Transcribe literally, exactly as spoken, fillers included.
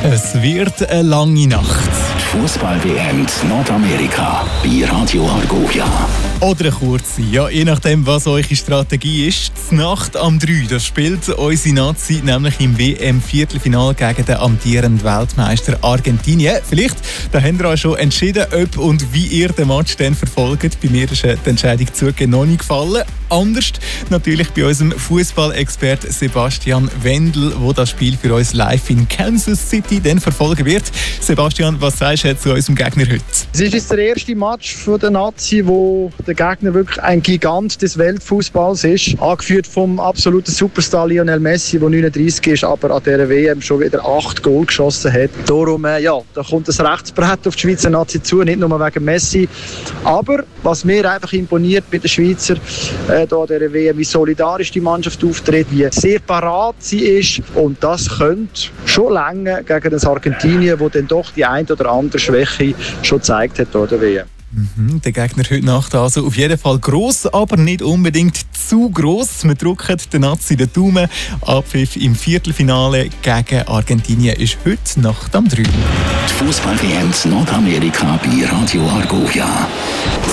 Es wird eine lange Nacht. Fußball-W M in Nordamerika bei Radio Argovia. Oder eine kurze, ja, je nachdem, was eure Strategie ist. Die Nacht am drei, das spielt unsere Nazi nämlich im W M-Viertelfinale gegen den amtierenden Weltmeister Argentinien. Vielleicht, da habt ihr euch schon entschieden, ob und wie ihr den Match dann verfolgt. Bei mir ist die Entscheidung zugegeben noch nicht gefallen. Anders natürlich bei unserem Fußballexperten Sebastian Wendel, der das Spiel für uns live in Kansas City dann verfolgen wird. Sebastian, was sagst du zu unserem Gegner heute? Es ist jetzt der erste Match von der Nazi, wo der Gegner wirklich ein Gigant des Weltfußballs ist. Angeführt vom absoluten Superstar Lionel Messi, der neununddreißig ist, aber an dieser W M schon wieder acht Goal geschossen hat. Darum, äh, ja, da kommt das Rechtsbrett auf die Schweizer Nazi zu, nicht nur wegen Messi. Aber was mir einfach imponiert bei den Schweizer äh, da an dieser W M, wie solidarisch die Mannschaft auftritt, wie sehr parat sie ist. Und das könnte schon länger gegen das Argentinien, wo dann doch die ein oder andere Schwäche schon gezeigt hat an der W M. Mhm, der Gegner heute Nacht also auf jeden Fall gross, aber nicht unbedingt zu gross. Wir drücken den Nazi den Daumen. Abpfiff im Viertelfinale gegen Argentinien ist heute Nacht am drei. Die Fußball-W M in Nordamerika bei Radio Argovia.